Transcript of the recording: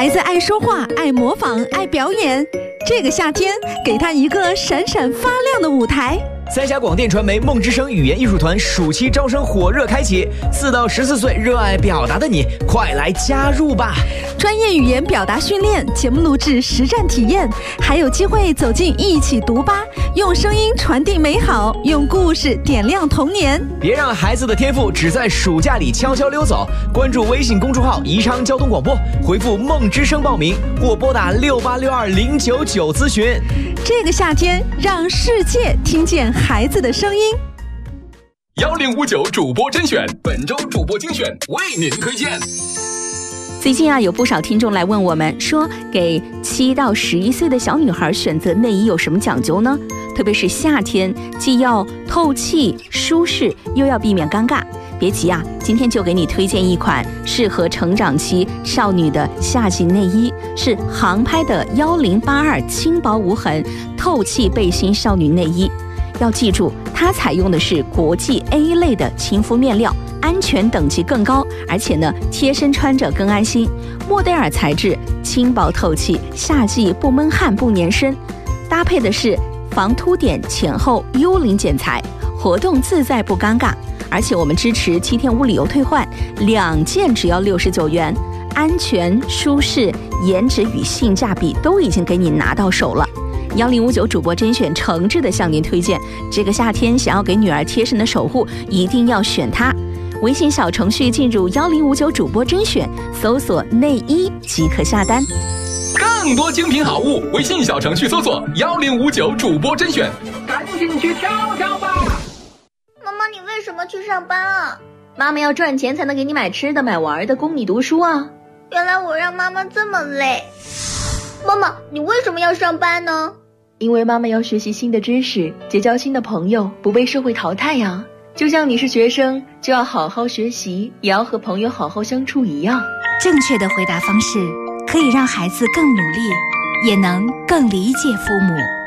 孩子爱说话，爱模仿，爱表演。这个夏天，给他一个闪闪发亮的舞台。 三峡广电传媒梦之声语言艺术团暑期招生火热开启，4到14岁热爱表达的你，快来加入吧！ 专业语言表达训练、节目录制、实战体验，还有机会走进一起读吧，用声音传递美好，用故事点亮童年。 别让孩子的天赋只在暑假里悄悄溜走。关注微信公众号宜昌交通广播，回复梦之声报名，或拨打6862099咨询。 这个夏天，让世界听见孩子的声音。 1059主播甄选，本周主播精选为您推荐。 最近有不少听众来问我们说，给7到11岁的小女孩选择内衣有什么讲究呢？特别是夏天，既要透气舒适，又要避免尴尬。别急今天就给你推荐一款适合成长期少女的夏季内衣，是航拍的1082轻薄无痕透气背心少女内衣。要记住，它采用的是国际 A 类的亲肤面料，安全等级更高，而且贴身穿着更安心。莫代尔材质，轻薄透气，夏季不闷汗不粘身。搭配的是防凸点前后幽灵剪裁，活动自在不尴尬。而且我们支持7天无理由退换，2件只要69元，安全、舒适、颜值与性价比都已经给你拿到手了。1059主播甄选诚挚的向您推荐，这个夏天想要给女儿贴身的守护，一定要选它。微信小程序进入1059主播甄选，搜索内衣即可下单。 更多精品好物，微信小程序搜索1059主播甄选，赶紧去挑挑吧。 妈妈，你为什么去上班啊？ 妈妈要赚钱才能给你买吃的买玩的，供你读书啊。 原来我让妈妈这么累。妈妈，你为什么要上班呢？ 因为妈妈要学习新的知识，结交新的朋友，不被社会淘汰呀。就像你是学生，就要好好学习，也要和朋友好好相处一样。 正确的回答方式可以让孩子更努力，也能更理解父母。